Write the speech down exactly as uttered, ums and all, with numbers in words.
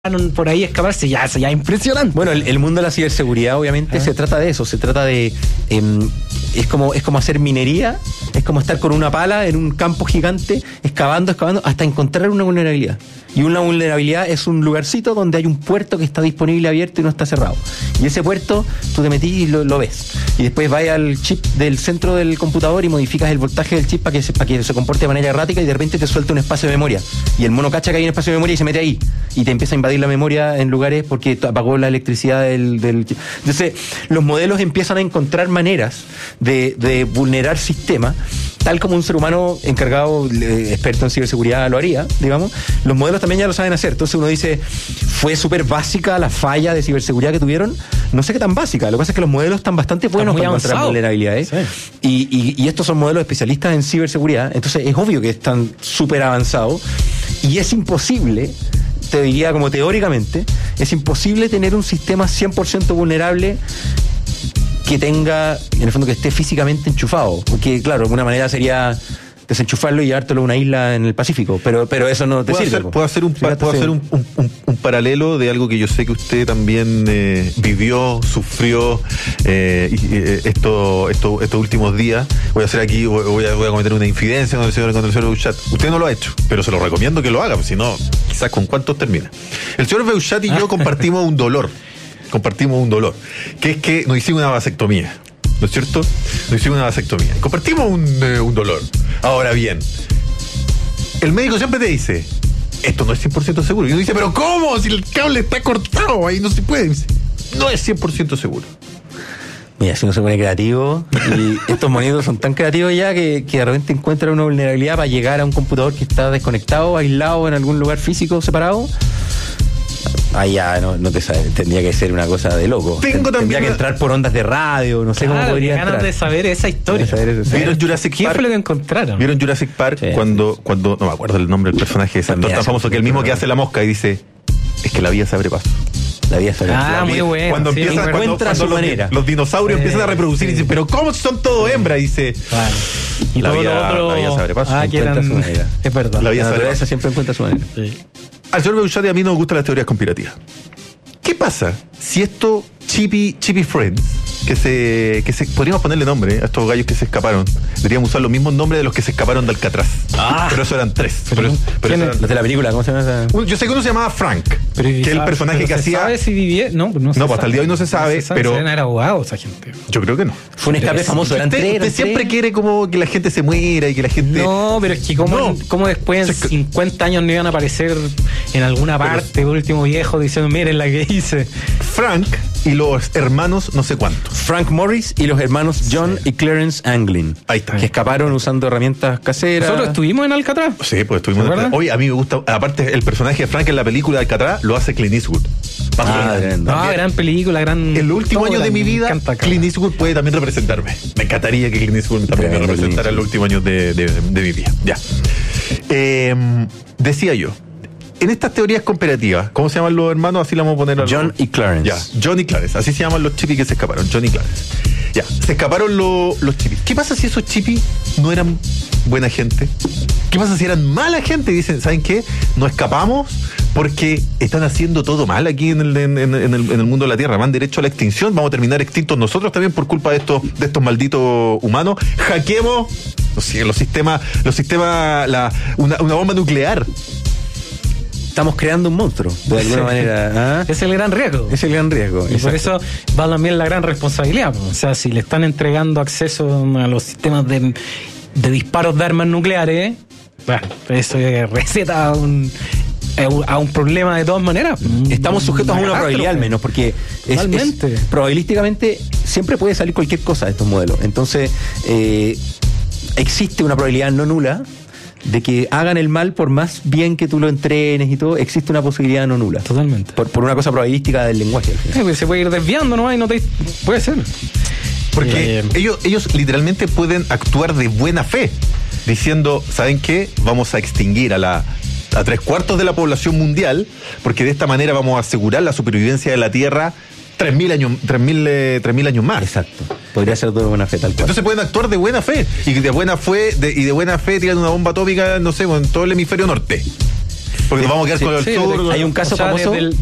por ahí escaparse, ya, ya es impresionante. Bueno, el, el mundo de la ciberseguridad obviamente ¿Ah? se trata de eso, se trata de eh, es como es como hacer minería, es como estar con una pala en un campo gigante, excavando, excavando, hasta encontrar una vulnerabilidad. Y una vulnerabilidad es un lugarcito donde hay un puerto que está disponible, abierto y no está cerrado. Y ese puerto, tú te metís y lo, lo ves. Y después vas al chip del centro del computador y modificas el voltaje del chip para que, se, para que se comporte de manera errática y de repente te suelta un espacio de memoria. Y el mono cacha que hay un espacio de memoria y se mete ahí. Y te empieza a invadir la memoria en lugares porque apagó la electricidad del, del chip. Entonces, los modelos empiezan a encontrar maneras de, de vulnerar sistemas, tal como un ser humano encargado, eh, experto en ciberseguridad lo haría, digamos. Los modelos también ya lo saben hacer. Entonces uno dice, fue súper básica la falla de ciberseguridad que tuvieron. No sé qué tan básica. Lo que pasa es que los modelos están bastante buenos para encontrar vulnerabilidades. Sí. Y, y, y estos son modelos especialistas en ciberseguridad. Entonces es obvio que están súper avanzados. Y es imposible, te diría como teóricamente, es imposible tener un sistema cien por ciento vulnerable que tenga, en el fondo, que esté físicamente enchufado. Porque, claro, de alguna manera sería desenchufarlo y llevártelo a una isla en el Pacífico, pero pero eso no te ¿Puedo sirve. Hacer, puedo hacer, un, puedo hacer un, un, un, un paralelo de algo que yo sé que usted también eh, vivió, sufrió eh, y, eh, esto, esto, estos últimos días. Voy a hacer aquí, voy a, voy a cometer una infidencia con el señor, con el señor Beuchat. Usted no lo ha hecho, pero se lo recomiendo que lo haga, porque si no, quizás con cuántos termina. El señor Beuchat y yo compartimos un dolor, compartimos un dolor, que es que nos hicimos una vasectomía. ¿No es cierto? Nos hicimos una vasectomía. Compartimos un, eh, un dolor. Ahora bien, el médico siempre te dice, esto no es cien por ciento seguro. Y uno dice, ¿pero cómo? Si el cable está cortado, ahí no se puede. Y dice, no es cien por ciento seguro. Mira, si uno se pone creativo, y estos monitos son tan creativos ya que, que de repente encuentran una vulnerabilidad para llegar a un computador que está desconectado, aislado en algún lugar físico separado. Ahí ya no, no te sabes, tendría que ser una cosa de loco. Tengo Ten, tendría una... que entrar por ondas de radio, no sé claro, cómo podría ganas entrar. de saber esa historia. Saber eso, ¿Vieron Jurassic ¿Quién Park? fue lo que encontraron? ¿Vieron Jurassic Park? Sí, cuando, sí. cuando, no me acuerdo el nombre del personaje de ese actor tan famoso, que el mismo que hace la mosca y dice, es que la vida se abre paso. La vida se abre paso. Ah, muy bueno. Cuando sí, empieza, cuando, encuentra cuando su los, manera. Los dinosaurios eh, empiezan a reproducir sí. y dicen, pero ¿cómo si son todo hembra? Y dice, claro. Y la, todo vida, lo otro... la vida se abre paso. Ah, que eran... su manera. Es verdad. La vida se abre paso, siempre encuentra su manera. Sí. Al señor Beuchat y a mí nos gustan las teorías conspirativas. ¿Qué pasa si esto Chippy, Chippy Friends, que se, que se, podríamos ponerle nombre a estos gallos que se escaparon, deberíamos usar los mismos nombres de los que se escaparon de Alcatraz? Ah, pero eso eran tres. Pero, pero, pero eso eran, los de la película, ¿cómo se llama esa? Yo sé que uno se llamaba Frank, pero que es el personaje pero que se hacía. ¿Sabe si vivía? No, no, no se pues sabe. hasta el día de hoy no se sabe, no se sabe pero. Eran abogados esa gente. Yo creo que no. Fue un escape pero famoso, eran usted, tres. Usted eran siempre tres. quiere como que la gente se muera y que la gente. No, pero es que como, no. como después en cincuenta años no iban a aparecer en alguna parte, pero, último viejo, diciendo, miren la que hice. Frank y los hermanos no sé cuántos. Frank Morris y los hermanos John sí. y Clarence Anglin. Ahí está. Que escaparon usando herramientas caseras. ¿Nosotros estuvimos en Alcatraz? Sí, pues estuvimos en Alcatraz. Oye, a mí me gusta, aparte el personaje de Frank en la película de Alcatraz lo hace Clint Eastwood. Ah, no, gran película, gran... En los últimos años de mi vida, Clint Eastwood puede también representarme. Me encantaría que Clint Eastwood también me representara en los últimos años de, de, de mi vida. Ya. Eh, decía yo, en estas teorías conspirativas, ¿cómo se llaman los hermanos? Así le vamos a poner a los... John y Clarence. Ya, John y Clarence. Así se llaman los chipis que se escaparon. John y Clarence. Ya, se escaparon lo, los chipis. ¿Qué pasa si esos chipis no eran buena gente? ¿Qué pasa si eran mala gente? Y dicen, ¿saben qué? Nos escapamos porque están haciendo todo mal aquí en el, en, en, en, el, en el mundo de la Tierra. Van derecho a la extinción. Vamos a terminar extintos nosotros también por culpa de estos, de estos malditos humanos. Hackeemos no sé, los sistemas, los sistemas, la, una, una bomba nuclear. Estamos creando un monstruo, de alguna sí. manera. ¿Ah? Es el gran riesgo. Es el gran riesgo. Y exacto. Por eso va también la gran responsabilidad. O sea, si le están entregando acceso a los sistemas de, de disparos de armas nucleares, bueno, eso receta a un, a un problema de todas maneras. Estamos sujetos una a una probabilidad al menos, porque es, es, probabilísticamente siempre puede salir cualquier cosa de estos modelos. Entonces, eh, existe una probabilidad no nula de que hagan el mal por más bien que tú lo entrenes y todo, existe una posibilidad no nula. Totalmente. Por, por una cosa probabilística del lenguaje. Sí, pues se puede ir desviando nomás y no te... Puede ser. Porque eh, ellos, ellos literalmente pueden actuar de buena fe, diciendo, ¿saben qué? Vamos a extinguir a la a tres cuartos de la población mundial, porque de esta manera vamos a asegurar la supervivencia de la Tierra tres mil años, tres mil, eh, tres mil años más. Exacto. Podría ser de buena fe, tal cual. Entonces pueden actuar de buena fe. Y de buena fe, de, y de buena fe tiran una bomba atómica, no sé, en todo el hemisferio norte. Porque nos vamos a quedar Sí, con el sí, sur. hay un caso O sea, famoso. desde el-